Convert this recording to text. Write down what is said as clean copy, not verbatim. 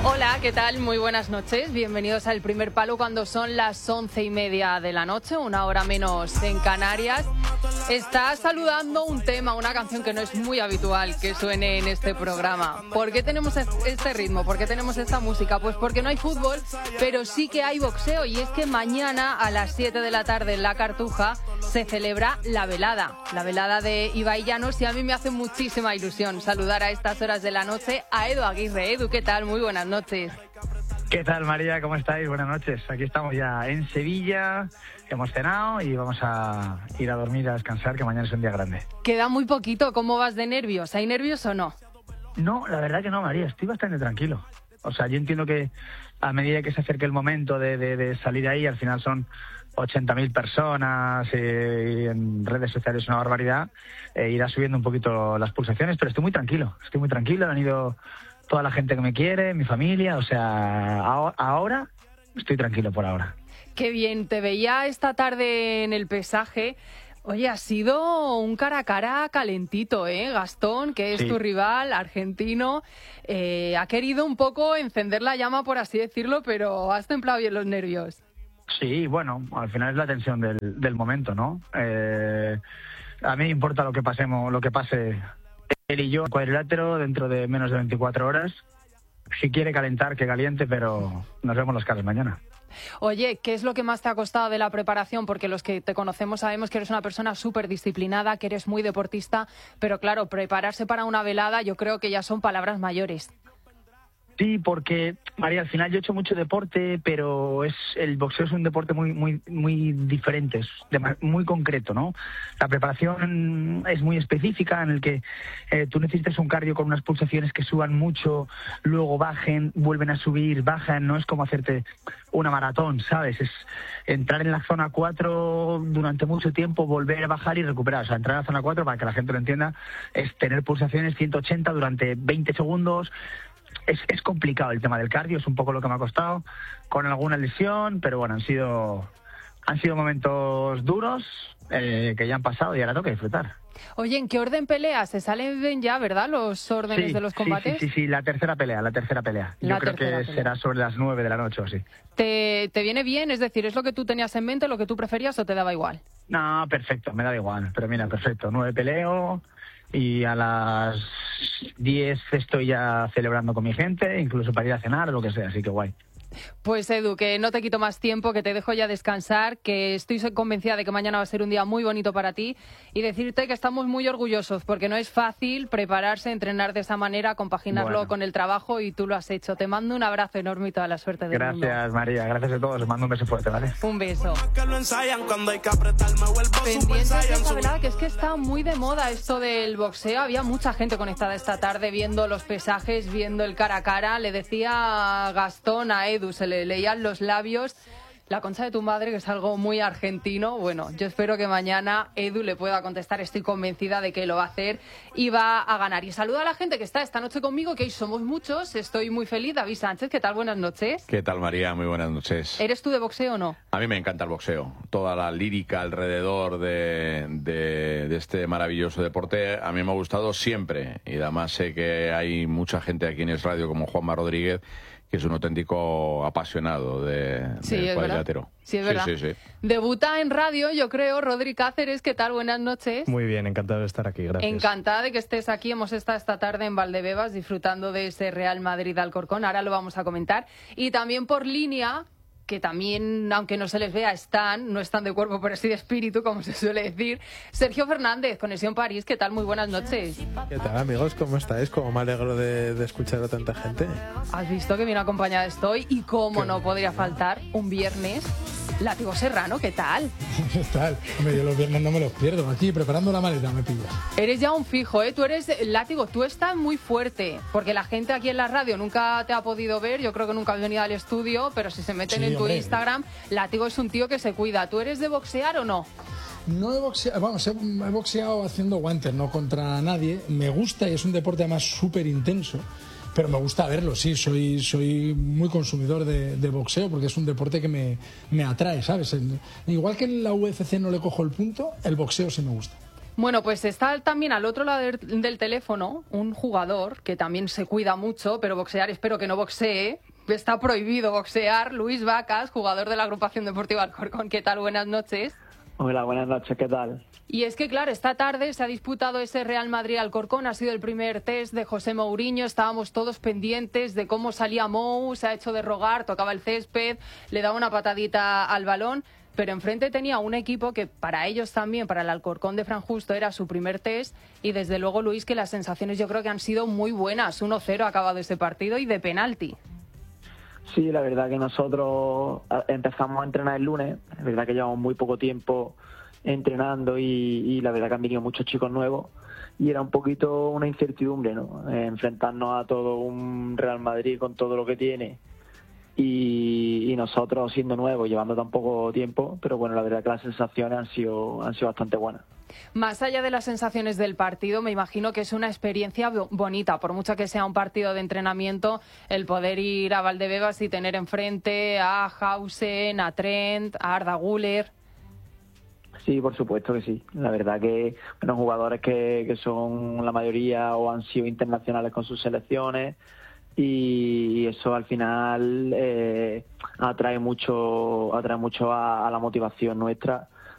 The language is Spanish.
Hola, ¿qué tal? Muy buenas noches. Bienvenidos al Primer Palo cuando son las 11:30 de la noche, una hora menos en Canarias. Está saludando un tema, una canción que no es muy habitual que suene en este programa. ¿Por qué tenemos este ritmo? ¿Por qué tenemos esta música? Pues porque no hay fútbol, pero sí que hay boxeo. Y es que mañana a las 7 de la tarde en La Cartuja se celebra la velada de Ibai Llanos, y a mí me hace muchísima ilusión saludar a estas horas de la noche a Edu Aguirre. Edu, ¿qué tal? Muy buenas noches. ¿Qué tal, María? ¿Cómo estáis? Buenas noches. Aquí estamos ya en Sevilla, hemos cenado y vamos a ir a dormir, a descansar, que mañana es un día grande. Queda muy poquito. ¿Cómo vas de nervios? ¿Hay nervios o no? No, la verdad que no, María. Estoy bastante tranquilo. O sea, yo entiendo que a medida que se acerque el momento de salir ahí, al final son 80.000 personas y en redes sociales es una barbaridad, irá subiendo un poquito las pulsaciones, pero estoy muy tranquilo. Han ido toda la gente que me quiere, mi familia, o sea, ahora estoy tranquilo por ahora. Qué bien, te veía esta tarde en el pesaje. Oye, ha sido un cara a cara calentito, ¿eh? Gastón, que es tu rival, argentino, ha querido un poco encender la llama, por así decirlo, pero has templado bien los nervios. Sí, bueno, al final es la tensión del momento, ¿no? A mí me importa lo que pase él y yo en cuadrilátero dentro de menos de 24 horas. Si quiere calentar, que caliente, pero nos vemos las caras mañana. Oye, ¿qué es lo que más te ha costado de la preparación? Porque los que te conocemos sabemos que eres una persona súper disciplinada, que eres muy deportista, pero claro, prepararse para una velada yo creo que ya son palabras mayores. Sí, porque, María, al final yo he hecho mucho deporte, pero el boxeo es un deporte muy diferente, muy concreto, ¿no? La preparación es muy específica, en el que tú necesitas un cardio con unas pulsaciones que suban mucho, luego bajen, vuelven a subir, bajan, no es como hacerte una maratón, ¿sabes? Es entrar en la zona 4 durante mucho tiempo, volver a bajar y recuperar. O sea, entrar en la zona 4, para que la gente lo entienda, es tener pulsaciones 180 durante 20 segundos. Es complicado el tema del cardio, es un poco lo que me ha costado, con alguna lesión, pero bueno, han sido momentos duros que ya han pasado y ahora toca disfrutar. Oye, ¿en qué orden peleas? Se salen ya, ¿verdad?, los órdenes de los combates. Sí, la tercera pelea. Yo creo que será sobre las 9 de la noche o así. ¿Te viene bien? Es decir, ¿es lo que tú tenías en mente, lo que tú preferías o te daba igual? No, perfecto, me da igual, pero mira, perfecto, 9 peleo. Y a las 10 estoy ya celebrando con mi gente, incluso para ir a cenar o lo que sea, así que guay. Pues Edu, que no te quito más tiempo, que te dejo ya descansar, que estoy convencida de que mañana va a ser un día muy bonito para ti, y decirte que estamos muy orgullosos porque no es fácil prepararse, entrenar de esa manera, compaginarlo con el trabajo, y tú lo has hecho. Te mando un abrazo enorme y toda la suerte del mundo. Gracias, María, gracias a todos, os mando un beso fuerte, ¿vale? Un beso. Pendientes de esa velada, que es que está muy de moda esto del boxeo. Había mucha gente conectada esta tarde viendo los pesajes, viendo el cara a cara. Le decía Gastón a Edu, se le leían los labios. La concha de tu madre, que es algo muy argentino. Bueno, yo espero que mañana Edu le pueda contestar. Estoy convencida de que lo va a hacer y va a ganar. Y saludo a la gente que está esta noche conmigo, que hoy somos muchos. Estoy muy feliz. David Sánchez, ¿qué tal? Buenas noches. ¿Qué tal, María? Muy buenas noches. ¿Eres tú de boxeo o no? A mí me encanta el boxeo. Toda la lírica alrededor de este maravilloso deporte a mí me ha gustado siempre. Y además sé que hay mucha gente aquí en Es Radio, como Juanma Rodríguez, que es un auténtico apasionado del cuadrilátero. Sí, es verdad. Sí. Debuta en radio, yo creo, Rodri Cáceres. ¿Qué tal? Buenas noches. Muy bien, encantado de estar aquí, gracias. Encantada de que estés aquí. Hemos estado esta tarde en Valdebebas disfrutando de ese Real Madrid-Alcorcón. Ahora lo vamos a comentar. Y también por línea, que también, aunque no se les vea, no están de cuerpo, pero sí de espíritu, como se suele decir. Sergio Fernández, Conexión París, ¿qué tal? Muy buenas noches. ¿Qué tal, amigos? ¿Cómo estáis? Como me alegro de escuchar a tanta gente. Has visto que bien acompañada estoy, y cómo no podría faltar un viernes. Látigo Serrano, ¿qué tal? ¿Qué tal? Hombre, yo los viernes no me los pierdo. Aquí, preparando la maleta, me pillas. Eres ya un fijo, ¿eh? Tú eres, Látigo, tú estás muy fuerte, porque la gente aquí en la radio nunca te ha podido ver. Yo creo que nunca has venido al estudio, pero si se meten en tu Instagram, Látigo es un tío que se cuida. ¿Tú eres de boxear o no? No he boxeado, vamos, he boxeado haciendo guantes, no contra nadie. Me gusta y es un deporte además súper intenso. Pero me gusta verlo, sí, soy muy consumidor de boxeo porque es un deporte que me atrae, ¿sabes? Igual que en la UFC no le cojo el punto, el boxeo sí me gusta. Bueno, pues está también al otro lado del teléfono un jugador que también se cuida mucho, pero boxear, espero que no boxee. Está prohibido boxear. Luis Vacas, jugador de la Agrupación Deportiva Alcorcón. ¿Qué tal? Buenas noches. Hola, buenas noches. ¿Qué tal? Y es que, claro, esta tarde se ha disputado ese Real Madrid-Alcorcón. Ha sido el primer test de José Mourinho. Estábamos todos pendientes de cómo salía Mou. Se ha hecho de rogar, tocaba el césped, le daba una patadita al balón. Pero enfrente tenía un equipo que para ellos también, para el Alcorcón de Fran Justo, era su primer test. Y desde luego, Luis, que las sensaciones yo creo que han sido muy buenas. 1-0 ha acabado ese partido y de penalti. Sí, la verdad que nosotros empezamos a entrenar el lunes. Es verdad que llevamos muy poco tiempo entrenando y la verdad que han venido muchos chicos nuevos. Y era un poquito una incertidumbre, ¿no? Enfrentarnos a todo un Real Madrid con todo lo que tiene. Y nosotros siendo nuevos, llevando tan poco tiempo, pero bueno, la verdad que las sensaciones han sido bastante buenas. Más allá de las sensaciones del partido, me imagino que es una experiencia bonita, por mucho que sea un partido de entrenamiento, el poder ir a Valdebebas y tener enfrente a Hausen, a Trent, a Arda Güler. Sí, por supuesto que sí. La verdad que bueno, jugadores que son la mayoría o han sido internacionales con sus selecciones. Y eso al final atrae mucho a la motivación nuestra